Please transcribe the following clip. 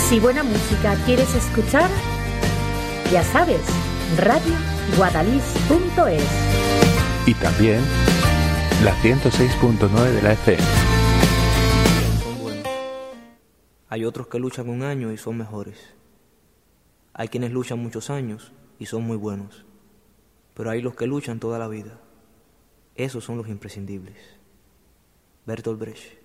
Si buena música quieres escuchar, ya sabes, radioguadalix.es. Y también la 106.9 de la FM. Son buenos. Hay otros que luchan un año y son mejores. Hay quienes luchan muchos años y son muy buenos. Pero hay los que luchan toda la vida. Esos son los imprescindibles. Bertolt Brecht.